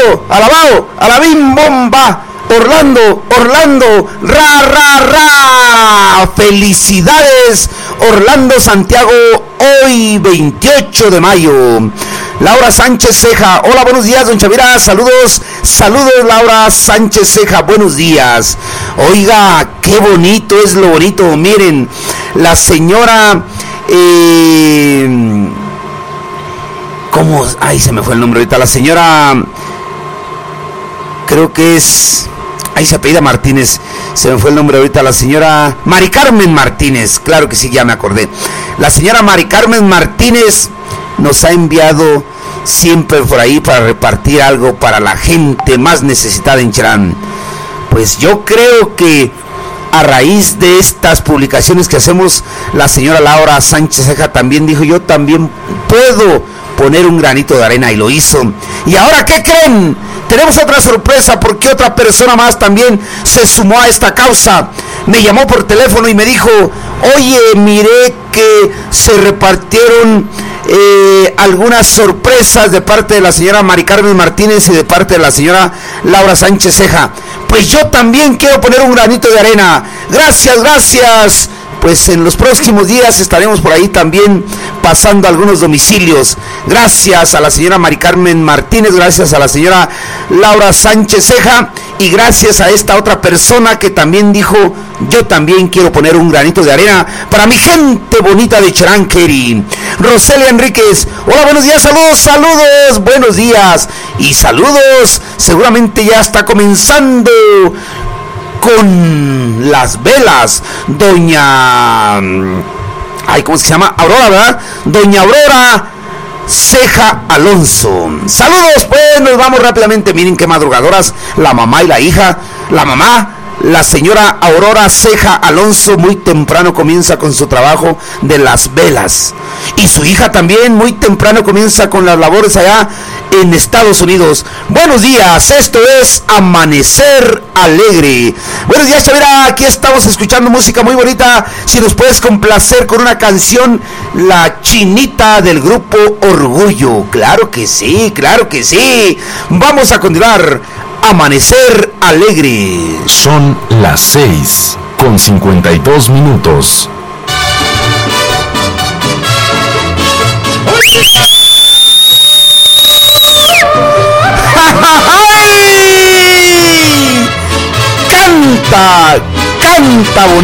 alabim bomba, Orlando, ra. Felicidades, Orlando Santiago, hoy 28 de mayo. Laura Sánchez Ceja, hola, buenos días, don Chavira, saludos, Laura Sánchez Ceja, buenos días. Oiga, qué bonito es lo bonito, miren, la señora, ¿cómo? Ay, se me fue el nombre ahorita, la señora, creo que es, ahí se apellida Martínez, se me fue el nombre ahorita, la señora Mari Carmen Martínez, claro que sí, ya me acordé. La señora Mari Carmen Martínez nos ha enviado siempre por ahí para repartir algo para la gente más necesitada en Cherán. Pues yo creo que a raíz de estas publicaciones que hacemos, la señora Laura Sánchez Ceja también dijo, yo también puedo poner un granito de arena, y lo hizo. Y ahora, ¿qué creen? Tenemos otra sorpresa, porque otra persona más también se sumó a esta causa. Me llamó por teléfono y me dijo, oye, miré que se repartieron algunas sorpresas de parte de la señora Mari Carmen Martínez y de parte de la señora Laura Sánchez Ceja. Pues yo también quiero poner un granito de arena. Gracias. Pues en los próximos días estaremos por ahí también pasando algunos domicilios. Gracias a la señora Mari Carmen Martínez, gracias a la señora Laura Sánchez Ceja y gracias a esta otra persona que también dijo, yo también quiero poner un granito de arena para mi gente bonita de Cheranqueri. Roselia Enríquez, hola, buenos días, saludos, buenos días y saludos. Seguramente ya está comenzando con las velas, doña, ay, ¿cómo se llama? Aurora, ¿verdad? Doña Aurora Ceja Alonso. Saludos, pues nos vamos rápidamente. Miren qué madrugadoras, la mamá y la hija. La mamá, la señora Aurora Ceja Alonso, muy temprano comienza con su trabajo de las velas. Y su hija también muy temprano comienza con las labores allá en Estados Unidos. Buenos días, esto es Amanecer Alegre. Buenos días, Chavira, aquí estamos escuchando música muy bonita. Si nos puedes complacer con una canción, La Chinita del grupo Orgullo. Claro que sí, vamos a continuar. Amanecer Alegre. Son las 6:52. Canta bonito.